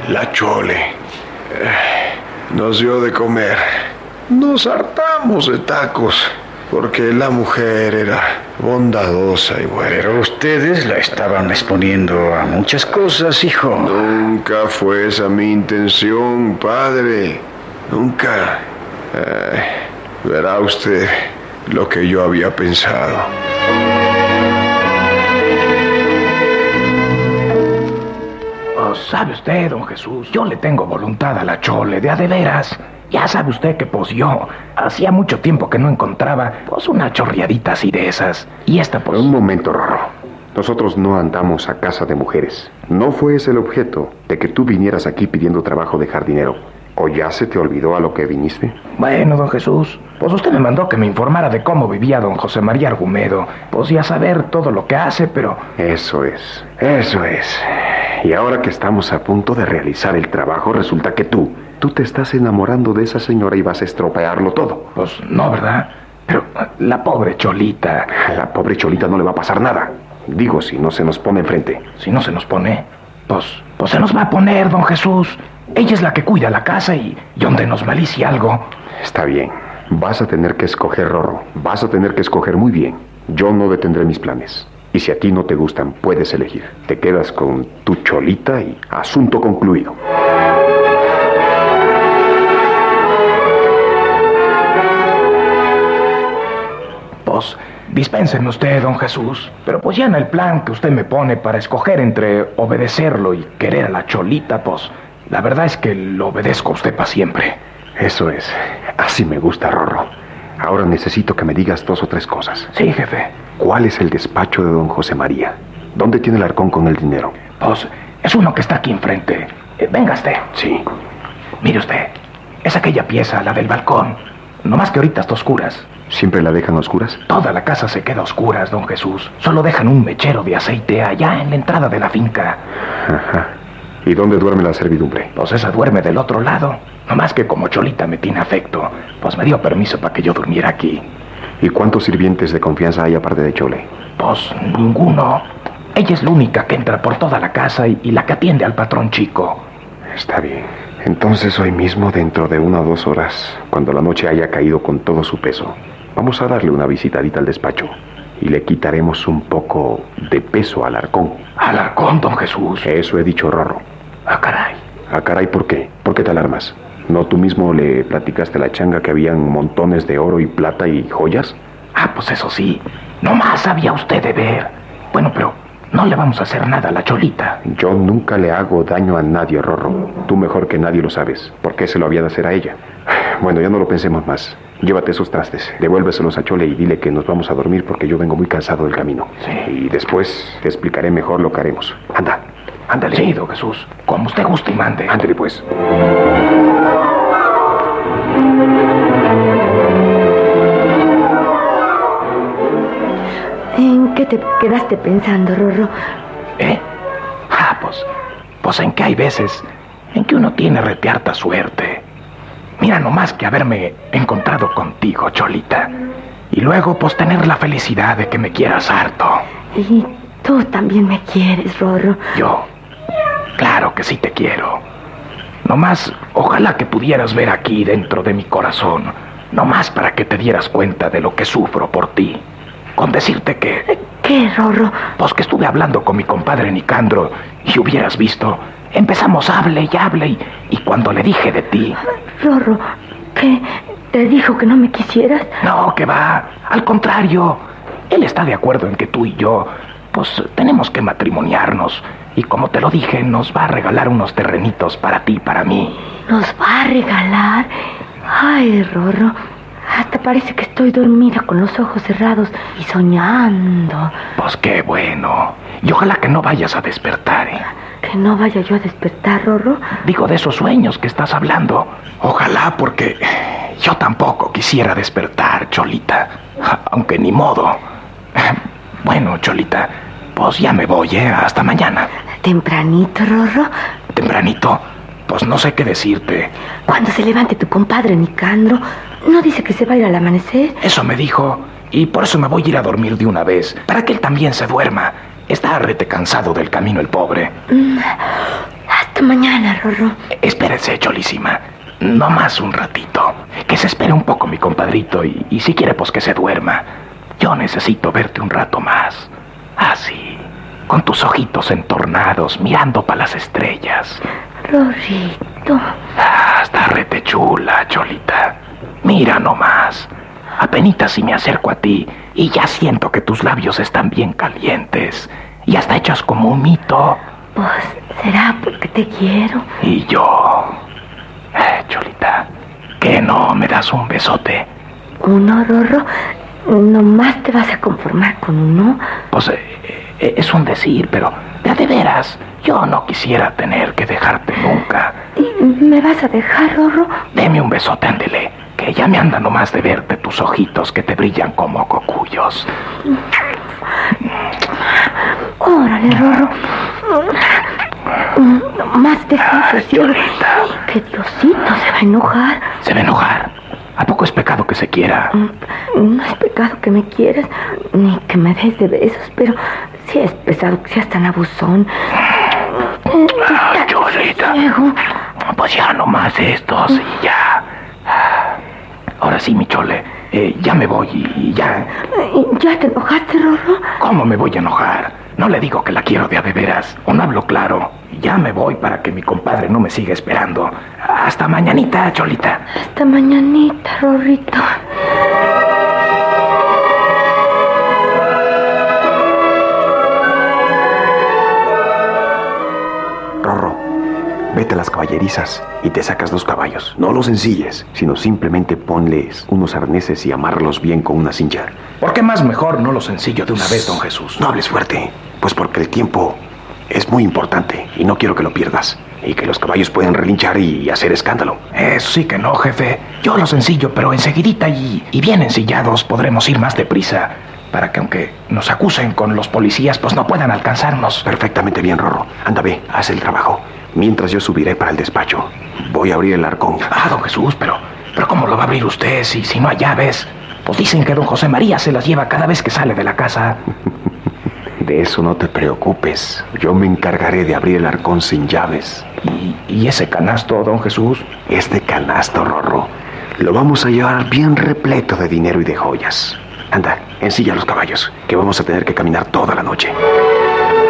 La Chole nos dio de comer. Nos hartamos de tacos, porque la mujer era bondadosa y buena. Pero ustedes la estaban exponiendo a muchas cosas, hijo. Nunca fue esa mi intención, padre. Nunca. Verá usted lo que yo había pensado. ¿Sabe usted, don Jesús? Yo le tengo voluntad a la Chole, de a de veras. Ya sabe usted que, pues, yo hacía mucho tiempo que no encontraba, pues, una chorreadita así de esas. Y esta, pues... Un momento, Rorro. Nosotros no andamos a casa de mujeres. No fue ese el objeto de que tú vinieras aquí pidiendo trabajo de jardinero. ¿O ya se te olvidó a lo que viniste? Bueno, don Jesús, pues usted me mandó que me informara de cómo vivía don José María Argumedo. Pues ya saber todo lo que hace, pero... Eso es. Y ahora que estamos a punto de realizar el trabajo, resulta que tú te estás enamorando de esa señora y vas a estropearlo todo. Pues no, ¿verdad? Pero la pobre Cholita... A la pobre Cholita no le va a pasar nada. Digo, si no se nos pone enfrente. Si no se nos pone, pues se nos va a poner, don Jesús. Ella es la que cuida la casa y donde nos malicie algo. Está bien. Vas a tener que escoger, Rorro. Vas a tener que escoger muy bien. Yo no detendré mis planes. Y si a ti no te gustan, puedes elegir. Te quedas con tu Cholita y asunto concluido. Pues, dispénseme usted, don Jesús, pero pues ya en el plan que usted me pone para escoger entre obedecerlo y querer a la Cholita, pues, la verdad es que lo obedezco a usted para siempre. Eso es. Así me gusta, Rorro. Ahora necesito que me digas 2 o 3 cosas. Sí, jefe. ¿Cuál es el despacho de don José María? ¿Dónde tiene el arcón con el dinero? Pues, es uno que está aquí enfrente. Venga usted. Sí. Mire usted, es aquella pieza, la del balcón. Nomás que ahorita está a oscuras. ¿Siempre la dejan a oscuras? Toda la casa se queda a oscuras, don Jesús. Solo dejan un mechero de aceite allá en la entrada de la finca. Ajá. ¿Y dónde duerme la servidumbre? Pues esa duerme del otro lado. Nomás que como Cholita me tiene afecto, pues me dio permiso para que yo durmiera aquí. ¿Y cuántos sirvientes de confianza hay aparte de Chole? Pues ninguno. Ella es la única que entra por toda la casa y la que atiende al patrón chico. Está bien. Entonces hoy mismo, dentro de 1 o 2 horas, cuando la noche haya caído con todo su peso, vamos a darle una visitadita al despacho y le quitaremos un poco de peso al arcón. ¿Al arcón, don Jesús? Eso he dicho, Rorro. Ah, caray. Ah, caray, ¿por qué? ¿Por qué te alarmas? ¿No tú mismo le platicaste a la changa que habían montones de oro y plata y joyas? Ah, pues eso sí. Nomás sabía usted de ver. Bueno, pero no le vamos a hacer nada a la Cholita. Yo nunca le hago daño a nadie, Rorro. Tú mejor que nadie lo sabes. ¿Por qué se lo había de hacer a ella? Bueno, ya no lo pensemos más. Llévate esos trastes, devuélveselos a Chole y dile que nos vamos a dormir porque yo vengo muy cansado del camino. Sí. Y después te explicaré mejor lo que haremos. Anda. Ándale. Sí, don Jesús. Como usted guste y mande. Ándale, pues. ¿En qué te quedaste pensando, Rorro? Pues en que hay veces en que uno tiene harta suerte. Mira nomás que haberme encontrado contigo, Cholita. Y luego, pues, tener la felicidad de que me quieras harto. Y tú también me quieres, Rorro. Yo, claro que sí te quiero. Nomás, ojalá que pudieras ver aquí dentro de mi corazón, nomás para que te dieras cuenta de lo que sufro por ti. Con decirte que... ¿Qué, Rorro? Pues que estuve hablando con mi compadre Nicandro y hubieras visto... Empezamos hable y cuando le dije de ti... Rorro, ¿qué? ¿Te dijo que no me quisieras? No, que va. Al contrario. Él está de acuerdo en que tú y yo, pues, tenemos que matrimoniarnos. Y como te lo dije, nos va a regalar unos terrenitos para ti y para mí. ¿Nos va a regalar? Ay, Rorro, hasta parece que estoy dormida con los ojos cerrados y soñando. Pues qué bueno. Y ojalá que no vayas a despertar, ¿eh? ¿Que no vaya yo a despertar, Rorro? Digo, de esos sueños que estás hablando. Ojalá, porque yo tampoco quisiera despertar, Cholita. Aunque ni modo. Bueno, Cholita, pues ya me voy, ¿eh? Hasta mañana. ¿Tempranito, Rorro? ¿Tempranito? Pues no sé qué decirte. Cuando se levante tu compadre Nicandro, ¿no dice que se va a ir al amanecer? Eso me dijo. Y por eso me voy a ir a dormir de una vez, para que él también se duerma. Está rete cansado del camino el pobre. Hasta mañana, Rorro. Rorro. Espérese, Cholísima. No más un ratito. Que se espere un poco mi compadrito y si quiere, pues que se duerma. Yo necesito verte un rato más. Así, con tus ojitos entornados, mirando para las estrellas. Rorrito. Está rete chula, Cholita. Mira nomás. Apenitas si me acerco a ti y ya siento que tus labios están bien calientes y hasta hechos como un mito. Pues será porque te quiero. Y yo... Cholita, ¿que no me das un besote? ¿Uno, Rorro? ¿Nomás te vas a conformar con uno? Pues es un decir, pero de veras, yo no quisiera tener que dejarte nunca. ¿Y me vas a dejar, Rorro? Deme un besote, ándele, que ya me anda nomás de verte tus ojitos que te brillan como cocuyos. Órale, Rorro. Nomás déjame cielo. Que Diosito se va a enojar. ¿Se va a enojar? ¿A poco es pecado que se quiera? No es pecado que me quieras, ni que me des de besos, pero sí es pesado que seas tan abusón. Cholita. Pues ya nomás estos y ya. Ahora sí, mi Chole, ya me voy y ya... ¿Ya te enojaste, Rorro? ¿Cómo me voy a enojar? No le digo que la quiero de a veras, o no hablo claro. Ya me voy para que mi compadre no me siga esperando. Hasta mañanita, Cholita. Hasta mañanita, Rorrito. Rorro, vete a las caballerizas y te sacas 2 caballos. No los ensilles, sino simplemente ponles unos arneses y amárralos bien con una cincha. ¿Por qué más mejor no lo sencillo de una vez, don Jesús? No hables fuerte, pues porque el tiempo es muy importante y no quiero que lo pierdas. Y que los caballos pueden relinchar y hacer escándalo. Eso sí que no, jefe. Yo lo sencillo, pero enseguidita y bien ensillados podremos ir más deprisa. Para que aunque nos acusen con los policías, pues no puedan alcanzarnos. Perfectamente bien, Rorro. Anda, ve, haz el trabajo. Mientras yo subiré para el despacho. Voy a abrir el arcón. Don Jesús, pero ¿cómo lo va a abrir usted si no hay llaves? Pues dicen que don José María se las lleva cada vez que sale de la casa. De eso no te preocupes. Yo me encargaré de abrir el arcón sin llaves. ¿Y ese canasto, don Jesús? Este canasto, Rorro, lo vamos a llevar bien repleto de dinero y de joyas. Anda, ensilla los caballos, que vamos a tener que caminar toda la noche.